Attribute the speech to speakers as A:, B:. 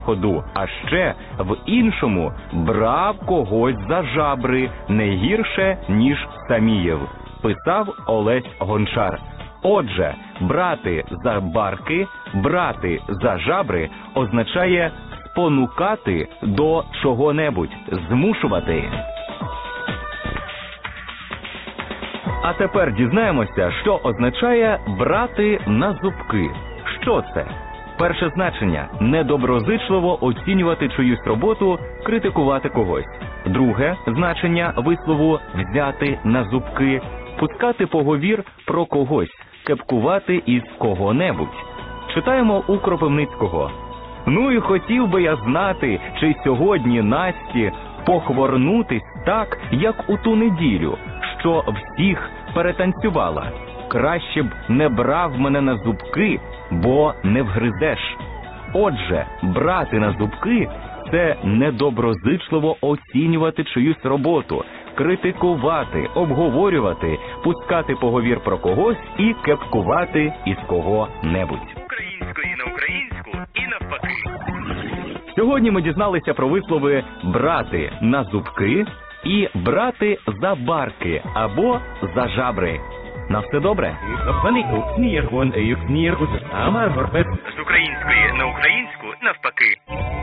A: ходу, а ще в іншому брав когось за жабри не гірше, ніж Самієв, писав Олесь Гончар. Отже, брати за барки, брати за жабри означає спонукати до чого-небудь, змушувати. А тепер дізнаємося, що означає брати на зубки. Що це? Перше значення – недоброзичливо оцінювати чиюсь роботу, критикувати когось. Друге значення вислову «взяти на зубки» – пускати поговір про когось, кепкувати із кого-небудь. Читаємо у Кропивницького. «Ну і хотів би я знати, чи сьогодні Насті похворнутись так, як у ту неділю, що всіх перетанцювала. Краще б не брав мене на зубки, бо не вгризеш». Отже, брати на зубки – це недоброзичливо оцінювати чиюсь роботу, критикувати, обговорювати, пускати поговір про когось і кепкувати із кого-небудь.
B: Української на українську і навпаки.
A: Сьогодні ми дізналися про вислови «брати на зубки» і «брати за барки» або «за жабри». На все добре?
B: З української на українську навпаки.